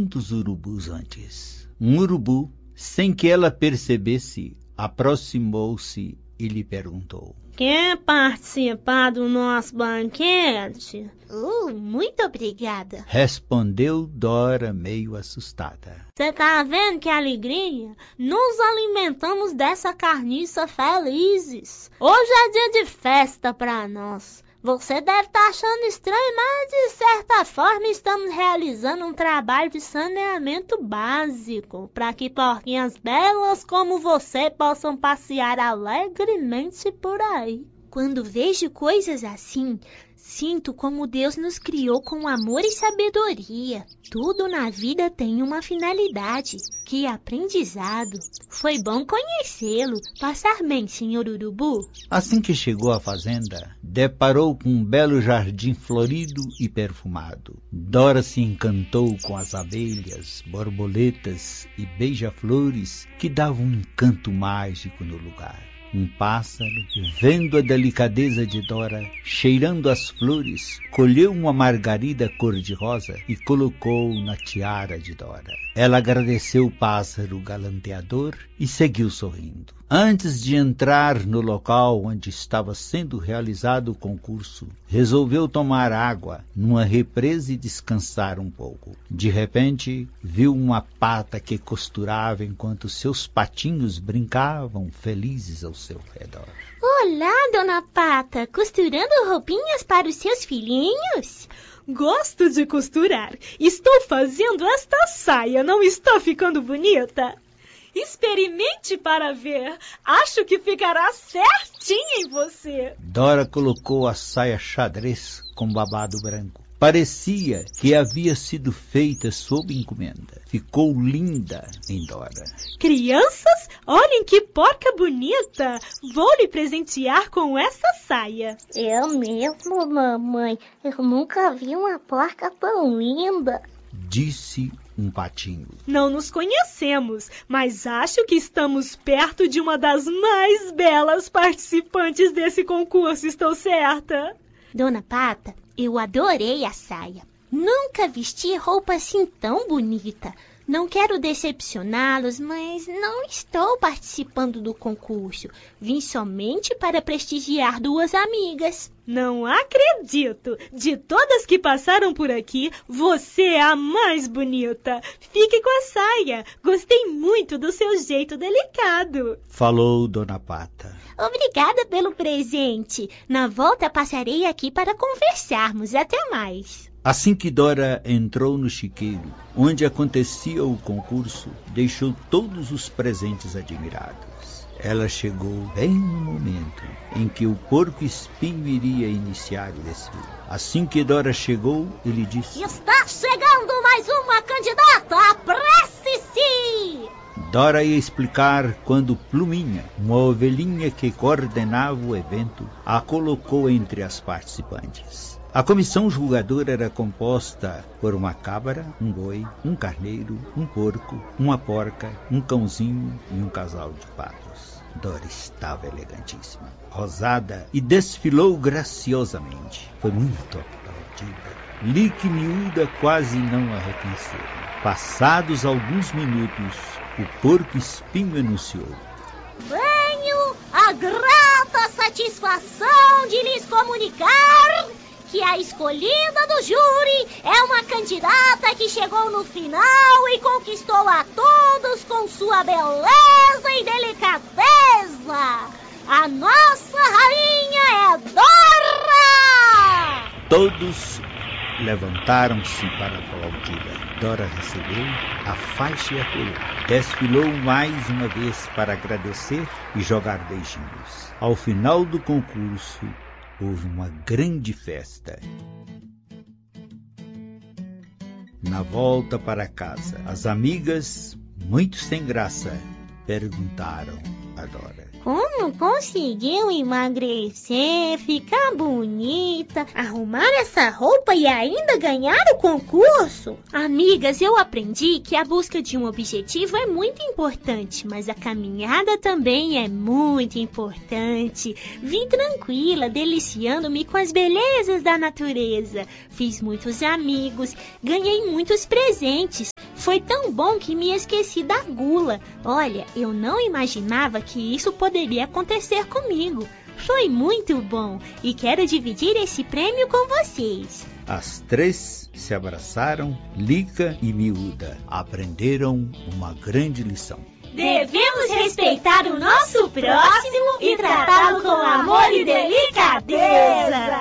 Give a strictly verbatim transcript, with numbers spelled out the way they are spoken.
tantos urubus antes. Um urubu, sem que ela percebesse, aproximou-se e lhe perguntou: quer participar do nosso banquete? Uh, muito obrigada, respondeu Dora meio assustada. Você tá vendo que alegria? Nos alimentamos dessa carniça felizes. Hoje é dia de festa pra nós. Você deve estar achando estranho, mas de certa forma estamos realizando um trabalho de saneamento básico para que porquinhas belas como você possam passear alegremente por aí. Quando vejo coisas assim, sinto como Deus nos criou com amor e sabedoria. Tudo na vida tem uma finalidade. Que aprendizado! Foi bom conhecê-lo. Passar bem, senhor Urubu. Assim que chegou à fazenda, deparou com um belo jardim florido e perfumado. Dora se encantou com as abelhas, borboletas e beija-flores que davam um encanto mágico no lugar. Um pássaro, vendo a delicadeza de Dora, cheirando as flores, colheu uma margarida cor-de-rosa e colocou na tiara de Dora. Ela agradeceu o pássaro galanteador e seguiu sorrindo. Antes de entrar no local onde estava sendo realizado o concurso, resolveu tomar água numa represa e descansar um pouco. De repente, viu uma pata que costurava enquanto seus patinhos brincavam felizes ao seu redor. Olá, dona Pata, costurando roupinhas para os seus filhinhos? Gosto de costurar. Estou fazendo esta saia, não está ficando bonita? Experimente para ver. Acho que ficará certinho em você. Dora colocou a saia xadrez com babado branco. Parecia que havia sido feita sob encomenda. Ficou linda em Dora. Crianças, olhem que porca bonita. Vou lhe presentear com essa saia. Eu mesmo, mamãe. Eu nunca vi uma porca tão linda, disse um patinho. Não nos conhecemos, mas acho que estamos perto de uma das mais belas participantes desse concurso, estou certa? Dona Pata, eu adorei a saia. Nunca vesti roupa assim tão bonita. Não quero decepcioná-los, mas não estou participando do concurso. Vim somente para prestigiar duas amigas. Não acredito! De todas que passaram por aqui, você é a mais bonita. Fique com a saia. Gostei muito do seu jeito delicado. Falou Dona Pata. Obrigada pelo presente. Na volta passarei aqui para conversarmos. Até mais. Assim que Dora entrou no chiqueiro, onde acontecia o concurso, deixou todos os presentes admirados. Ela chegou bem no momento em que o porco-espinho iria iniciar o desfile. Assim que Dora chegou, ele disse: Está chegando mais uma candidata! Apresse-se! Dora ia explicar quando Pluminha, uma ovelhinha que coordenava o evento, a colocou entre as participantes. A comissão julgadora era composta por uma cabra, um boi, um carneiro, um porco, uma porca, um cãozinho e um casal de patos. Dora estava elegantíssima, rosada, e desfilou graciosamente. Foi muito aplaudida. Lique e Miúda quase não a reconheceram. Passados alguns minutos, o porco-espinho anunciou: Tenho a grata satisfação de lhes comunicar que a escolhida do júri é uma candidata que chegou no final e conquistou a todos com sua beleza e delicadeza. A nossa rainha é Dora! Todos levantaram-se para aplaudir. Dora recebeu a faixa e a coroa. Desfilou mais uma vez para agradecer e jogar beijinhos. Ao final do concurso, houve uma grande festa. Na volta para casa, as amigas, muito sem graça, perguntaram a Dora: Como conseguiu emagrecer, ficar bonita, arrumar essa roupa e ainda ganhar o concurso? Amigas, eu aprendi que a busca de um objetivo é muito importante, mas a caminhada também é muito importante. Vim tranquila, deliciando-me com as belezas da natureza. Fiz muitos amigos, ganhei muitos presentes. Foi tão bom que me esqueci da gula. Olha, eu não imaginava que isso poderia acontecer comigo. Foi muito bom e quero dividir esse prêmio com vocês. As três se abraçaram, Lica e Miúda. Aprenderam uma grande lição. Devemos respeitar o nosso próximo e tratá-lo com amor e delicadeza.